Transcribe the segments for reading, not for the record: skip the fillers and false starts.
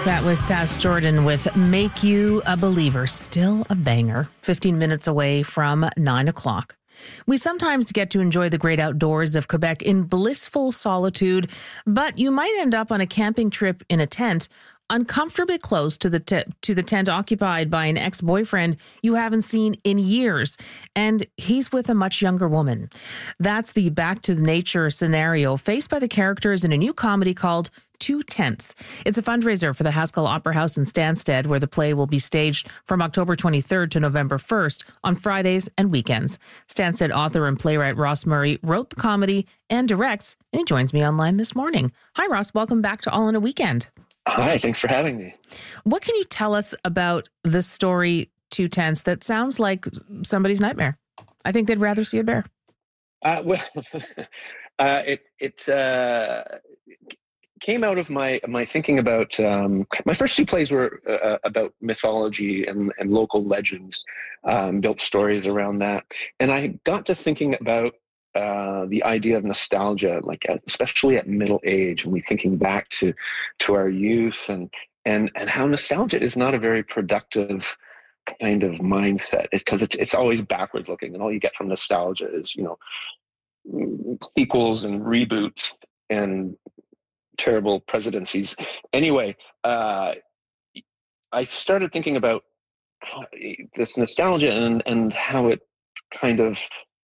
That was Sass Jordan with Make You a Believer. Still a banger. 15 minutes away from 9 o'clock. We sometimes get to enjoy the great outdoors of Quebec in blissful solitude, but you might end up on a camping trip in a tent, uncomfortably close to the tent occupied by an ex-boyfriend you haven't seen in years, and he's with a much younger woman. That's the back to nature scenario faced by the characters in a new comedy called Two Tents. It's a fundraiser for the Haskell Opera House in Stansted, where the play will be staged from October 23rd to November 1st on Fridays and weekends. Stansted author and playwright Ross Murray wrote the comedy and directs, and he joins me online this morning. Hi, Ross. Welcome back to All in a Weekend. Hi, thanks for having me. What can you tell us about this story, Two Tents, that sounds like somebody's nightmare? I think they'd rather see a bear. It came out of my thinking about my first two plays were about mythology and local legends, built stories around that, and I got to thinking about the idea of nostalgia, like especially at middle age, and we thinking back to our youth, and how nostalgia is not a very productive kind of mindset, because it's always backwards looking, and all you get from nostalgia is sequels and reboots and terrible presidencies. Anyway, I started thinking about this nostalgia and how it kind of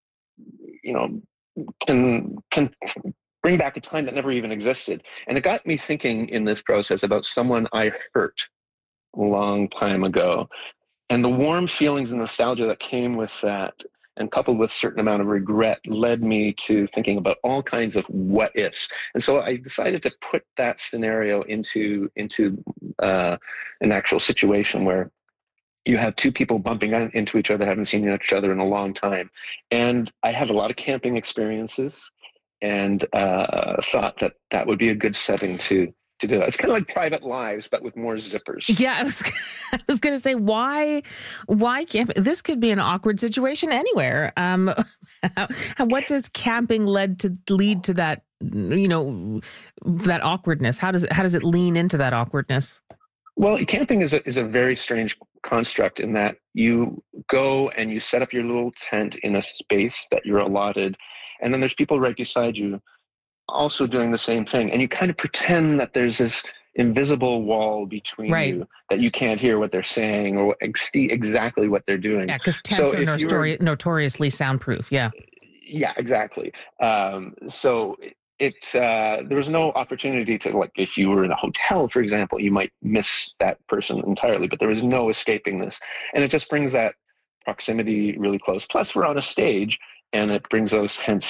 can bring back a time that never even existed. And it got me thinking in this process about someone I hurt a long time ago, and the warm feelings and nostalgia that came with that, and coupled with a certain amount of regret, led me to thinking about all kinds of what ifs. And so I decided to put that scenario into an actual situation where you have two people bumping into each other, haven't seen each other in a long time. And I have a lot of camping experiences, and thought that would be a good setting to do that. It's kind of like Private Lives, but with more zippers. Yeah, I was going to say, why camping? This could be an awkward situation anywhere. What does camping lead to that, that awkwardness? How does it lean into that awkwardness? Well, camping is a very strange construct in that you go and you set up your little tent in a space that you're allotted, and then there's people right beside you also doing the same thing, and you kind of pretend that there's this invisible wall between you, that you can't hear what they're saying or see exactly what they're doing. Yeah, because tents are notoriously soundproof. Yeah, exactly. So there was no opportunity to, like, if you were in a hotel, for example, you might miss that person entirely, but there was no escaping this, and it just brings that proximity really close. Plus, we're on a stage, and it brings those tense